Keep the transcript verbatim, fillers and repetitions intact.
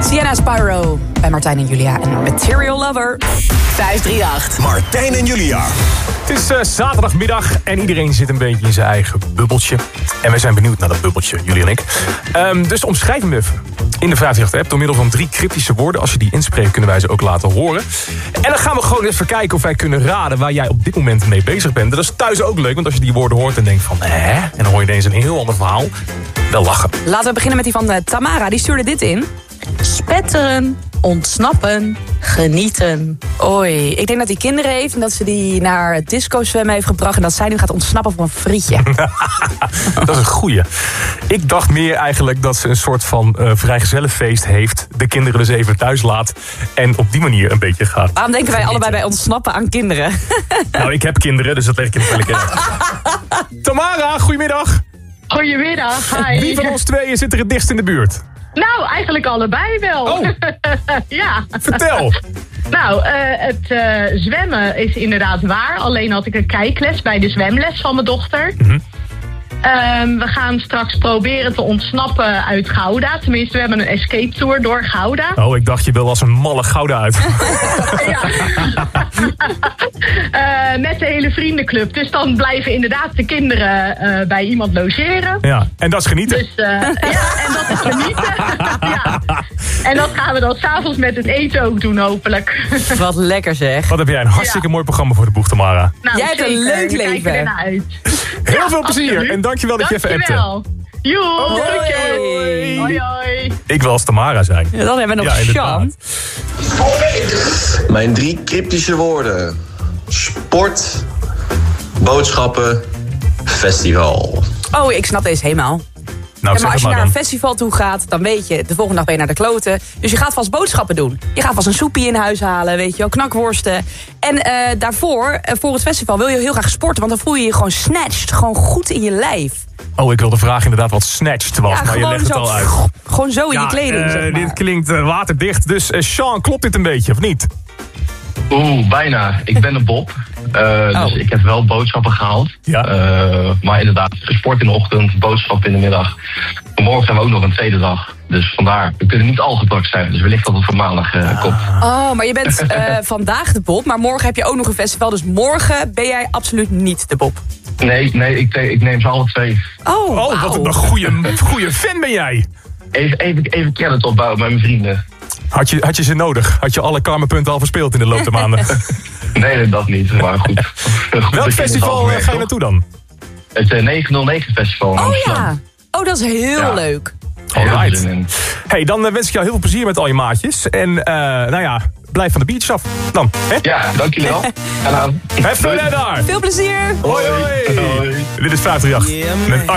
Sienna Spyro bij Martijn en Julia en Material Lover. vijf drie acht. Martijn en Julia. Het is uh, zaterdagmiddag en iedereen zit een beetje in zijn eigen bubbeltje. En wij zijn benieuwd naar dat bubbeltje, Julia en ik. Um, dus omschrijf hem even in de vijf drie acht app door middel van drie cryptische woorden. Als je die inspreekt, kunnen wij ze ook laten horen. En dan gaan we gewoon even kijken of wij kunnen raden waar jij op dit moment mee bezig bent. Dat is thuis ook leuk, want als je die woorden hoort en denkt van... hè? En dan hoor je ineens een heel ander verhaal. Wel lachen. Laten we beginnen met die van uh, Tamara. Die stuurde dit in. Spetteren, ontsnappen, genieten. Oei, ik denk dat hij kinderen heeft en dat ze die naar het disco zwemmen heeft gebracht... en dat zij nu gaat ontsnappen voor een frietje. Dat is een goeie. Ik dacht meer eigenlijk dat ze een soort van uh, vrijgezellenfeest heeft. De kinderen dus even thuis laat. En op die manier een beetje gaat. Waarom denken wij allebei bij ontsnappen aan kinderen? Nou, ik heb kinderen, dus dat leg ik in het in. Tamara, goedemiddag. Goedemiddag, hi. Wie van ons tweeën zit er het dichtst in de buurt? Nou, eigenlijk allebei wel. Oh. Ja. Vertel. Nou, uh, het uh, zwemmen is inderdaad waar. Alleen had ik een kijkles bij de zwemles van mijn dochter. Mm-hmm. Um, we gaan straks proberen te ontsnappen uit Gouda. Tenminste, we hebben een escape tour door Gouda. Oh, ik dacht je wil als een malle Gouda uit. Ja. uh, met de hele vriendenclub. Dus dan blijven inderdaad de kinderen uh, bij iemand logeren. Ja, en dat is genieten. Dus, uh, ja, en dat is genieten. Ja. En dat gaan we dan s'avonds met het eten ook doen, hopelijk. Wat lekker zeg. Wat heb jij een hartstikke ja. mooi programma voor de boeg, Tamara. Nou, jij hebt een leuk leven. Kijk uit. Heel ja, veel plezier absoluut. en dankjewel dat Dankjewel. je even appte. Joe, hoi. hoi hoi. Ik wil als Tamara zijn. Ja, dan hebben we nog ja, Sean. Mijn drie cryptische woorden. Sport, boodschappen, festival. Oh, ik snap deze helemaal. Nou, ja, maar als je maar naar dan. een festival toe gaat, dan weet je, de volgende dag ben je naar de kloten. Dus je gaat vast boodschappen doen. Je gaat vast een soepie in huis halen, weet je wel, knakworsten. En uh, daarvoor, uh, voor het festival, wil je heel graag sporten. Want dan voel je je gewoon snatched, gewoon goed in je lijf. Oh, ik wilde vragen inderdaad wat snatched was, Ja, maar je legt het zo, al uit. Gewoon zo in ja, je kleding, uh, zeg maar. Dit klinkt uh, waterdicht. Dus uh, Sean, klopt dit een beetje, of niet? Oeh, bijna. Ik ben een Bob. Uh, oh. Dus ik heb wel boodschappen gehaald. Ja. Uh, maar inderdaad, sport in de ochtend, boodschappen in de middag. Morgen hebben we ook nog een tweede dag. Dus vandaar, we kunnen niet al te druk zijn. Dus wellicht dat het voor maandag uh, ah. komt. Oh, maar je bent uh, vandaag de Bob. Maar morgen heb je ook nog een festival. Dus morgen ben jij absoluut niet de Bob. Nee, nee, ik, ik neem ze alle twee. Oh, oh wow. wat een goede, goede fan ben jij. Even, even, even credit opbouwen met mijn vrienden. Had je, had je ze nodig? Had je alle karmapunten al verspeeld in de loop der maanden? Nee, dat niet, maar goed. goed Welk festival ga je toch? naartoe dan? Het uh, negen nul negen festival in Oh Amsterdam. Ja, oh dat is heel ja. leuk. Alright. Hey, dan uh, wens ik jou heel veel plezier met al je maatjes. En uh, nou ja, blijf van de beach af. Dan, hè? Ja, dank jullie wel. En aan. Have fun daar. Veel plezier. Hoi, hoi. hoi. Dit is vijf drie acht. Yeah, met